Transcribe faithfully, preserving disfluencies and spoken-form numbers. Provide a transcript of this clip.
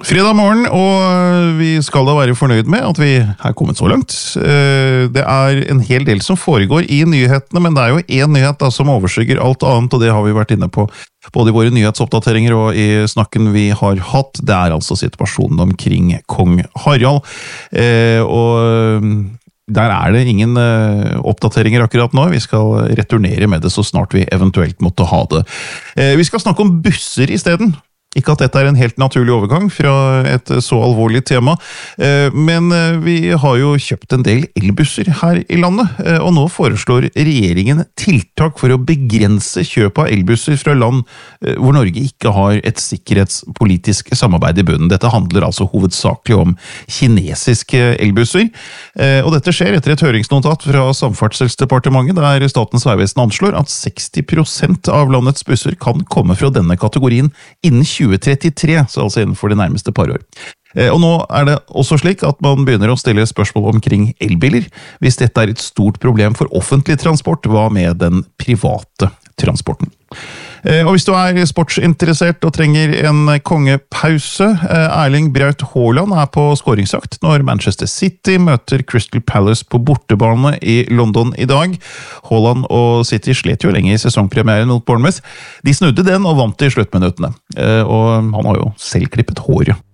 Fredag morgen, og vi skal da være fornøyd med at vi er kommet så langt. Det er en hel del som foregår i nyhetene, men det er jo en nyhet da som overskygger alt annet, og det har vi vært inne på både i våre nyhetsoppdateringer og i snakken vi har hatt. Det er altså situasjonen omkring kong Harald, og der er det ingen oppdateringer akkurat nå. Vi skal returnere med det så snart vi eventuelt måtte ha det. Vi skal snakke om busser i stedet. Ikke at dette er en helt naturlig overgang fra et så alvorlig tema, men vi har jo kjøpt en del elbusser her i landet, og nå foreslår regjeringen tiltak for å begrense kjøp av elbusser fra land hvor Norge ikke har et sikkerhetspolitisk samarbeid i bunnen. Dette handler altså hovedsakelig om kinesiske elbusser, og dette skjer etter et høringsnotat fra Samferdselsdepartementet, der Statens vegvesen anslår at seksti prosent av landets busser kan komme fra denne kategorien innen tjue trettitre, så altså innenfor de nærmeste par år. Og nå er det også slik at man begynner å stille spørsmål omkring elbiler. Hvis dette er et stort problem for offentlig transport, hva med den private transporten? Og hvis du er sportsinteressert og trenger en kongepause, Erling Braut Haaland er på skåringsjakt når Manchester City møter Crystal Palace på bortebane i London i dag. Haaland og City slet jo lenge i sesongpremieren mot Bournemouth. De snudde den og vant i sluttminuttene, og han har jo selv klippet håret